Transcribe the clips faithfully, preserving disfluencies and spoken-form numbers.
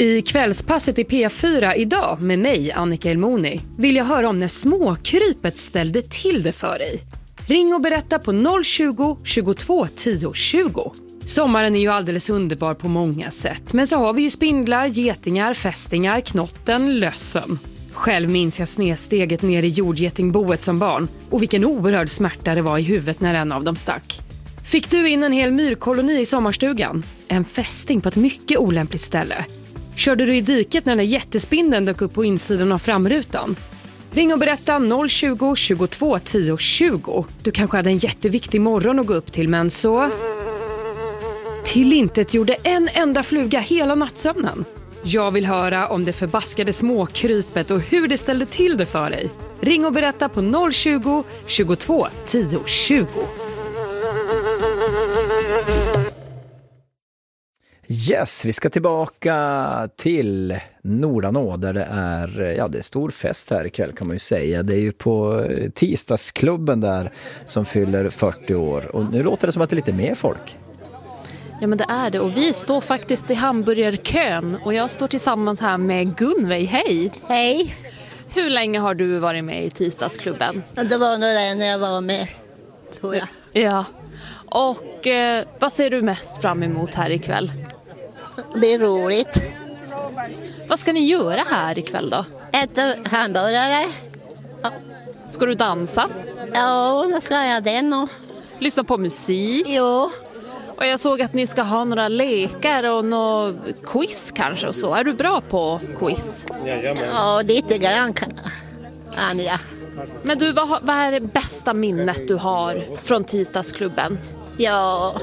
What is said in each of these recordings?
I kvällspasset i P fyra idag med mig, Annika Elmoni, vill jag höra om när småkrypet ställde till det för dig. Ring och berätta på noll tjugo, tjugotvå, tio, tjugo. Sommaren är ju alldeles underbar på många sätt, men så har vi ju spindlar, getingar, fästingar, knotten, lössen. Själv minns jag snedsteget ner i jordgetingboet som barn och vilken oerhörd smärta det var i huvudet när en av dem stack. Fick du in en hel myrkoloni i sommarstugan? En fästing på ett mycket olämpligt ställe. Körde du i diket när den jättespindeln dök upp på insidan av framrutan? Ring och berätta noll tjugo, tjugotvå, tio, tjugo. Du kanske hade en jätteviktig morgon att gå upp till, men så... Till intet gjorde en enda fluga hela nattsömnen. Jag vill höra om det förbaskade småkrypet och hur det ställde till det för dig. Ring och berätta på noll tjugo, tjugotvå, tio, tjugo. Yes, vi ska tillbaka till Nordanå där det är, ja, det är stor fest här ikväll kan man ju säga. Det är ju på tisdagsklubben där som fyller fyrtio år och nu låter det som att det är lite mer folk. Ja, men det är det, och vi står faktiskt i hamburgerkön och jag står tillsammans här med Gunveig. Hej! Hej! Hur länge har du varit med i tisdagsklubben? Det var nog det när jag var med, tror jag. Ja, och eh, vad ser du mest fram emot här ikväll? Det blir roligt. Vad ska ni göra här ikväll då? Äta hamburgare. Ja, Ska du dansa? ja då ska jag den och... Lyssna på musik? Jo, Och jag såg att ni ska ha några lekar och något quiz kanske och så. Är du bra på quiz? ja lite grann kan Anja. Men du, vad, har- vad är det bästa minnet du har från tisdagsklubben? Ja,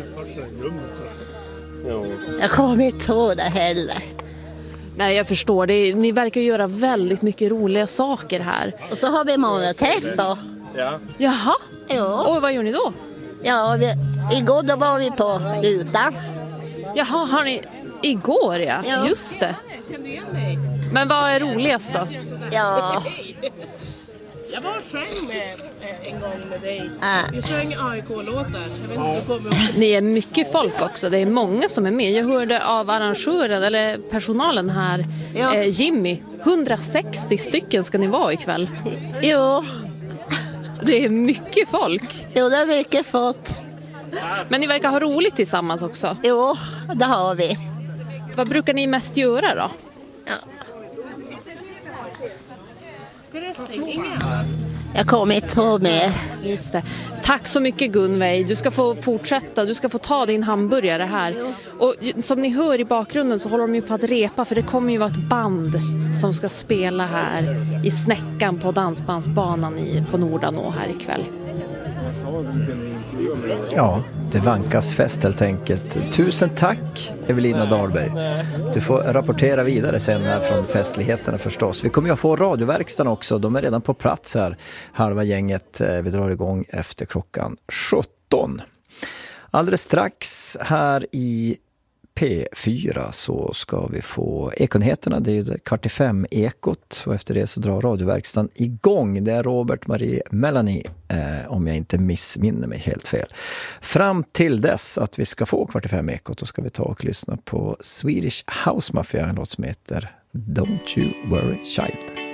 jag kommer inte ihåg det heller. Nej, jag förstår det. Ni verkar göra väldigt mycket roliga saker här. Och så har vi många träffar. Jaha, Ja, och vad gör ni då? ja vi, igår då var vi på Lutan. Jaha, har ni... Igår, ja. Ja. Just det. Men vad är roligast då? Ja, Jag var och sjöng med, eh, en gång med dig. Ah. Vi sjöng A I K-låtar. Jag vet inte om du kommer ihåg. Ni är mycket folk också. Det är många som är med. Jag hörde av arrangören eller personalen här, Ja. eh, Jimmy. hundrasextio stycken ska ni vara ikväll. jo, Det är mycket folk. jo det har mycket fått. Men ni verkar ha roligt tillsammans också. Jo, det har vi. Vad brukar ni mest göra då? Dressing, inget annat. Jag kommer inte ihåg mer. Just det. Tack så mycket Gunveig. Du ska få fortsätta. Du ska få ta din hamburgare här. Och som ni hör i bakgrunden så håller de ju på att repa, för det kommer ju vara ett band som ska spela här i Snäckan på dansbandsbanan i, på Nordanå här ikväll. Ja, det vankas fest helt enkelt. Tusen tack Evelina Dahlberg. Du får rapportera vidare sen här från festligheterna förstås. Vi kommer ju att få radioverkstan också. De är redan på plats här. Halva gänget. Vi drar igång efter klockan sjutton. Alldeles strax här i P fyra så ska vi få Ekonyheterna, det är ju kvart i fem ekot, och efter det så drar radioverkstan igång. Det är Robert, Marie, Melanie, eh, om jag inte missminner mig helt fel. Fram till dess att vi ska få kvart i fem ekot, då ska vi ta och lyssna på Swedish House Mafia, en låt som heter Don't You Worry Child.